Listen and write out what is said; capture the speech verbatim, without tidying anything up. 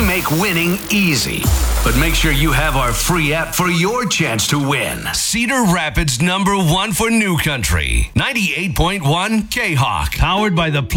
make winning easy. But make sure you have our free app for your chance to win. Cedar Rapids number one for New Country. ninety-eight point one K-Hawk. Powered by the